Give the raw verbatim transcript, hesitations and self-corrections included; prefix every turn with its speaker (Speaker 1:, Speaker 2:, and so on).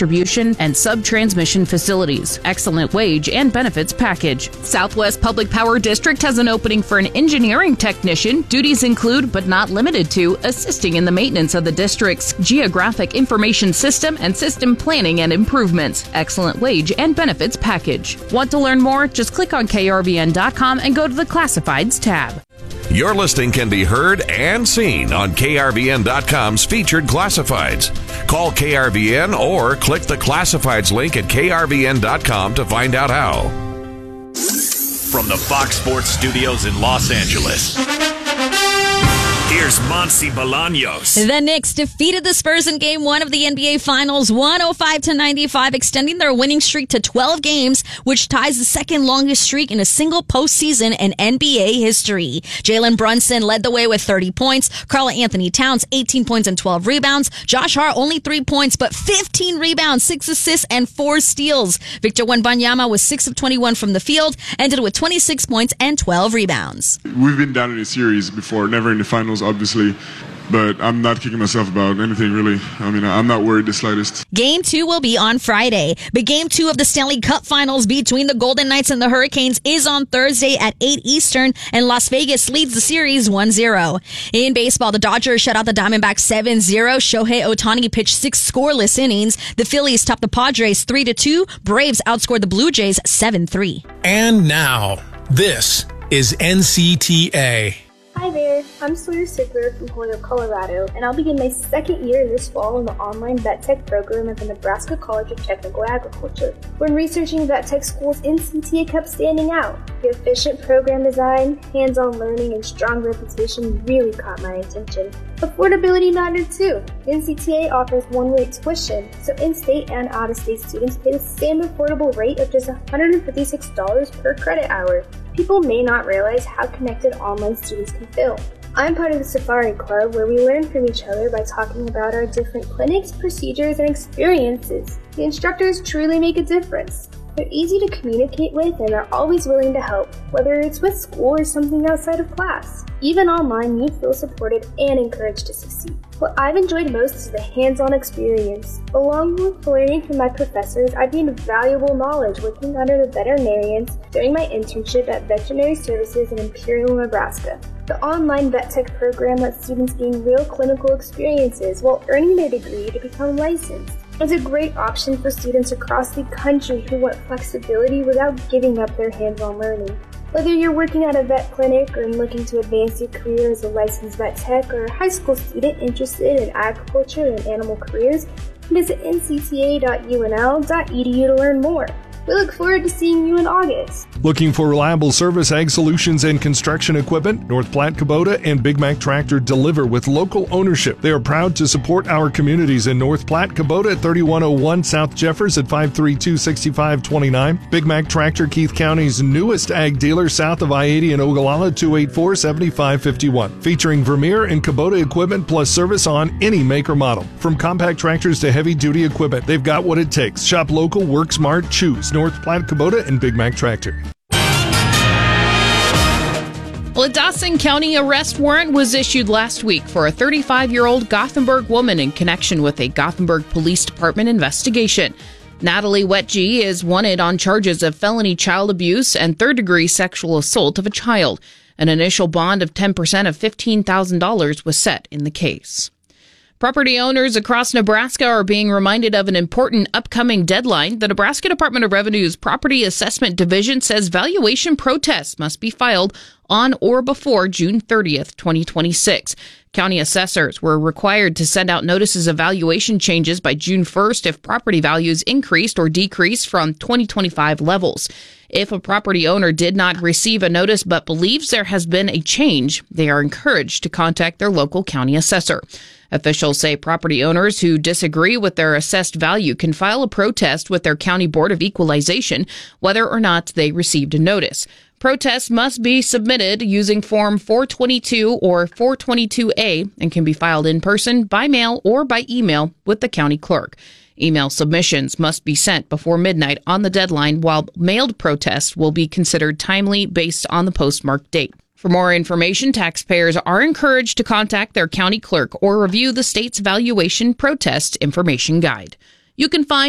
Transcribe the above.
Speaker 1: distribution, and sub-transmission facilities. Excellent wage and benefits package. Southwest Public Power District has an opening for an engineering technician. Duties include, but not limited to, assisting in the maintenance of the district's geographic information system and system planning and improvements. Excellent wage and benefits package. Want to learn more? Just click on K R V N dot com and go to the Classifieds tab.
Speaker 2: Your listing can be heard and seen on K R V N dot com's featured classifieds. Call K R V N or click the Classifieds link at K R V N dot com to find out how.
Speaker 3: From the Fox Sports Studios in Los Angeles, here's Monse Bolaños.
Speaker 4: The Knicks defeated the Spurs in Game One of the N B A Finals, one oh five to ninety-five, extending their winning streak to twelve games, which ties the second longest streak in a single postseason in N B A history. Jalen Brunson led the way with thirty points. Karl-Anthony Towns, eighteen points and twelve rebounds. Josh Hart, only three points, but fifteen rebounds, six assists, and four steals. Victor Wembanyama was six of twenty-one from the field, ended with twenty-six points and twelve rebounds.
Speaker 5: We've been down in a series before, never in the finals, obviously, but I'm not kicking myself about anything, really. I mean, I'm not worried the slightest.
Speaker 4: Game two will be on Friday, but game two of the Stanley Cup Finals between the Golden Knights and the Hurricanes is on Thursday at eight Eastern, and Las Vegas leads the series one zero. In baseball, the Dodgers shut out the Diamondbacks seven zero. Shohei Ohtani pitched six scoreless innings. The Phillies topped the Padres three to two. Braves outscored the Blue Jays seven three.
Speaker 6: And now, this is N C T A.
Speaker 7: Hi there, I'm Sawyer Sigler from Holyoke, Colorado, and I'll begin my second year this fall in the online vet tech program at the Nebraska College of Technical Agriculture. When researching vet tech schools, N C T A kept standing out. The efficient program design, hands-on learning, and strong reputation really caught my attention. Affordability mattered too. N C T A offers one-rate tuition, so in-state and out-of-state students pay the same affordable rate of just one hundred fifty-six dollars per credit hour. People may not realize how connected online students can feel. I'm part of the Safari Club, where we learn from each other by talking about our different clinics, procedures, and experiences. The instructors truly make a difference. They're easy to communicate with and are always willing to help, whether it's with school or something outside of class. Even online, you feel supported and encouraged to succeed. What I've enjoyed most is the hands-on experience. Along with learning from my professors, I've gained valuable knowledge working under the veterinarians during my internship at Veterinary Services in Imperial, Nebraska. The online vet tech program lets students gain real clinical experiences while earning their degree to become licensed. It's a great option for students across the country who want flexibility without giving up their hands-on learning. Whether you're working at a vet clinic or looking to advance your career as a licensed vet tech, or a high school student interested in agriculture and animal careers, visit N C T A dot U N L dot E D U to learn more. We look forward to seeing you in August.
Speaker 8: Looking for reliable service, ag solutions, and construction equipment? North Platte Kubota and Big Mac Tractor deliver with local ownership. They are proud to support our communities in North Platte. Kubota at thirty-one oh one South Jeffers at five three two, six five two nine. Big Mac Tractor, Keith County's newest ag dealer south of I eighty in Ogallala, two eight four, seven five five one. Featuring Vermeer and Kubota equipment plus service on any make or model. From compact tractors to heavy-duty equipment, they've got what it takes. Shop local, work smart, choose North Platte Kubota and Big Mac Tractor.
Speaker 1: Well, a Dawson County arrest warrant was issued last week for a thirty-five-year-old Gothenburg woman in connection with a Gothenburg Police Department investigation. Natalie Wetge is wanted on charges of felony child abuse and third-degree sexual assault of a child. An initial bond of ten percent of fifteen thousand dollars was set in the case. Property owners across Nebraska are being reminded of an important upcoming deadline. The Nebraska Department of Revenue's Property Assessment Division says valuation protests must be filed on or before June thirtieth, twenty twenty-six. County assessors were required to send out notices of valuation changes by June first if property values increased or decreased from twenty twenty-five levels. If a property owner did not receive a notice but believes there has been a change, they are encouraged to contact their local county assessor. Officials say property owners who disagree with their assessed value can file a protest with their county board of equalization, whether or not they received a notice. Protests must be submitted using Form four twenty-two or four twenty-two A and can be filed in person, by mail, or by email with the county clerk. Email submissions must be sent before midnight on the deadline, while mailed protests will be considered timely based on the postmark date. For more information, taxpayers are encouraged to contact their county clerk or review the state's valuation protest information guide. You can find